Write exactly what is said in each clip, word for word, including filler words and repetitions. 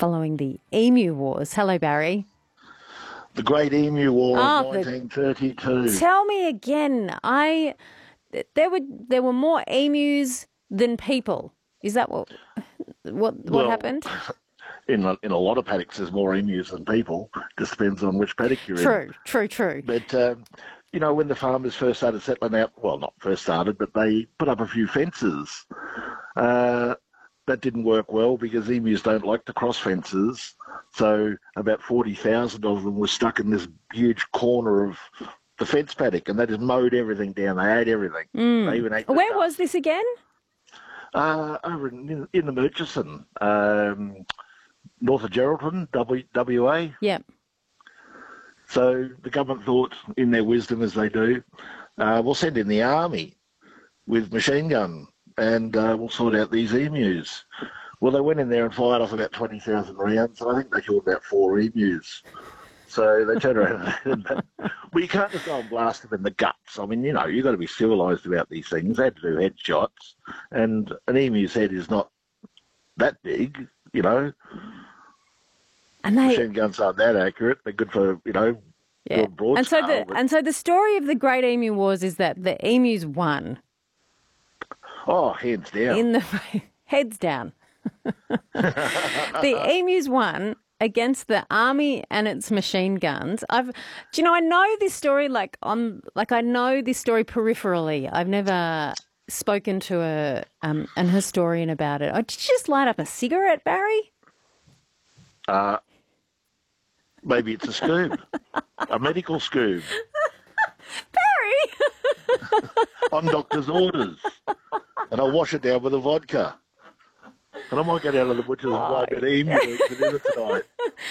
following the Emu Wars. Hello, Barry. The Great Emu War oh, of nineteen thirty-two. Tell me again. I there were there were more emus than people. Is that what what what well, happened? In a, in a lot of paddocks, there's more emus than people. Just depends on which paddock you're true, in. True, true, true. But um, you know, when the farmers first started settling out, well, not first started, but they put up a few fences. Uh, that didn't work well because emus don't like to cross fences. So about forty thousand of them were stuck in this huge corner of the fence paddock, and they just mowed everything down. They ate everything. Mm. They even ate the Where dust. was this again? Uh, over in, in the Murchison, um, north of Geraldton, w, WA. Yep. So the government thought, in their wisdom as they do, uh, we'll send in the army with machine gun and uh, we'll sort out these emus. Well, they went in there and fired off about twenty thousand rounds, and I think they killed about four emus. So they turned around and, well, you can't just go and blast them in the guts. I mean, you know, you've got to be civilised about these things. They had to do headshots, and an emu's head is not that big, you know. And they, machine guns aren't that accurate. They're good for, you know, yeah. broad and so scale, the but... and so the story of the Great Emu Wars is that the emus won. Oh, hands down. In the heads down. The emus won against the army and its machine guns. I've, do you know? I know this story like on, like I know this story peripherally. I've never spoken to a um, an historian about it. Oh, did you just light up a cigarette, Barry? Uh, maybe it's a scoob, a medical scoob. Barry! On doctor's orders. And I'll wash it down with a vodka. And I might go down to the butcher's and buy a bit of emu for dinner tonight.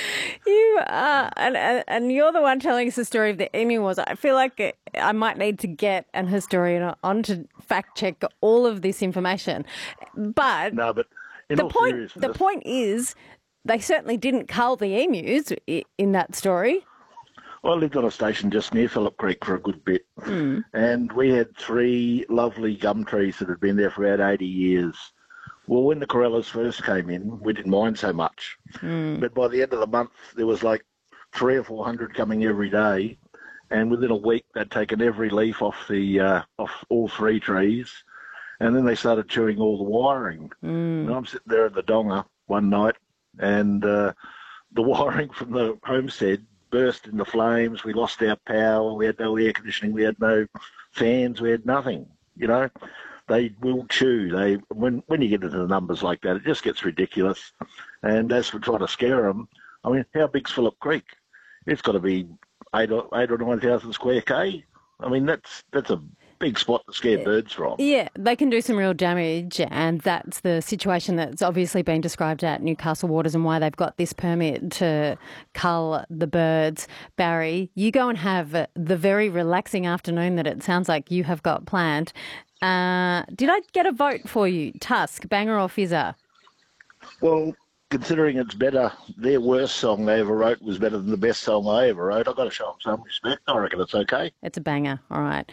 You are, and, and and you're the one telling us the story of the Emu Wars. I feel like I might need to get an historian on to fact check all of this information. But no, but in the all point, seriousness, the point is, they certainly didn't cull the emus in that story. I lived on a station just near Phillip Creek for a good bit, mm. and we had three lovely gum trees that had been there for about eighty years. Well, when the Corellas first came in, we didn't mind so much. Mm. But by the end of the month, there was like three or four hundred coming every day, and within a week, they'd taken every leaf off the uh, off all three trees, and then they started chewing all the wiring. Mm. And I'm sitting there in the donga one night, and uh, the wiring from the homestead burst into flames. We lost our power. We had no air conditioning. We had no fans. We had nothing. You know. They will chew. They when when you get into the numbers like that, it just gets ridiculous. And as for trying to scare them, I mean, how big's Phillip Creek? It's got to be eight or eight or nine thousand square k. I mean, that's that's a big spot to scare birds from. Yeah, they can do some real damage, and that's the situation that's obviously been described at Newcastle Waters and why they've got this permit to cull the birds. Barry, you go and have the very relaxing afternoon that it sounds like you have got planned. Uh, did I get a vote for you? Tusk, banger or fizzer? Well, considering it's better, their worst song they ever wrote was better than the best song I ever wrote. I've got to show them some respect. I reckon it's okay. It's a banger. All right.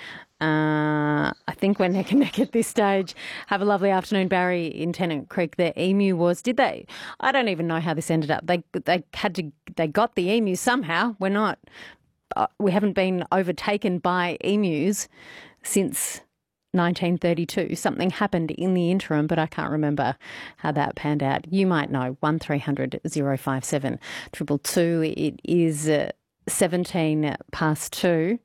Uh, I think we're neck and neck at this stage. Have a lovely afternoon, Barry, in Tennant Creek. The emu was, did they? I don't even know how this ended up. They they had to, they got the emu somehow. We're not, uh, we haven't been overtaken by emus since nineteen thirty-two. Something happened in the interim, but I can't remember how that panned out. You might know. one three hundred oh five seven two two two. It is uh, seventeen past two.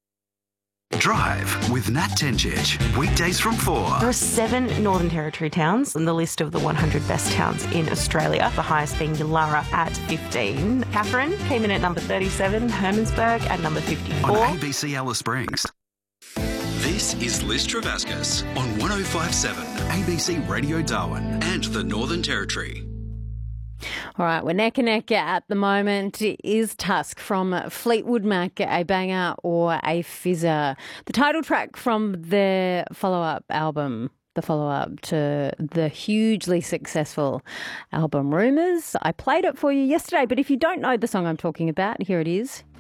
Drive with Nat Tenchich. Weekdays from four. There are seven Northern Territory towns on the list of the one hundred best towns in Australia, the highest being Yulara at fifteen. Catherine came in at number thirty-seven, Hermannsburg at number fifty-four. On A B C Alice Springs. This is Liz Travascus on one oh five point seven A B C Radio Darwin and the Northern Territory. All right, we're neck and neck at the moment. Is Tusk from Fleetwood Mac a banger or a fizzer? The title track from their follow-up album, the follow-up to the hugely successful album Rumours. I played it for you yesterday, but if you don't know the song I'm talking about, here it is.